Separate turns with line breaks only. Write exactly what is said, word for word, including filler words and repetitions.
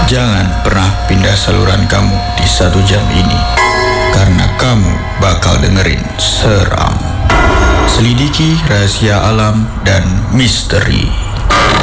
Jangan pernah pindah saluran kamu di satu jam ini, karena kamu bakal dengerin seram, selidiki rahasia alam dan misteri.